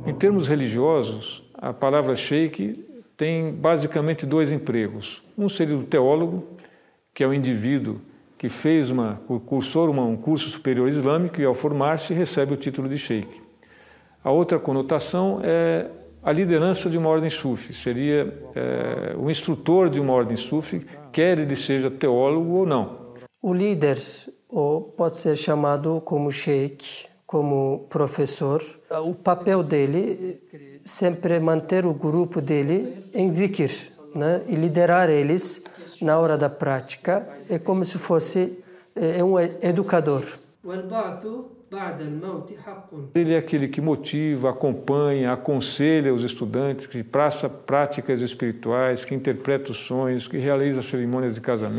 Em termos religiosos, a palavra sheikh tem basicamente dois empregos. Um seria o teólogo, que é o indivíduo que cursou um curso superior islâmico e, ao formar-se, recebe o título de sheikh. A outra conotação é a liderança de uma ordem sufi, seria o instrutor de uma ordem sufi, quer ele seja teólogo ou não. O líder pode ser chamado como sheikh, como professor. O papel dele sempre é manter o grupo dele em dhikr, né? E liderar eles na hora da prática. É como se fosse um educador. Ele é aquele que motiva, acompanha, aconselha os estudantes, que passa práticas espirituais, que interpreta os sonhos, que realiza cerimônias de casamento.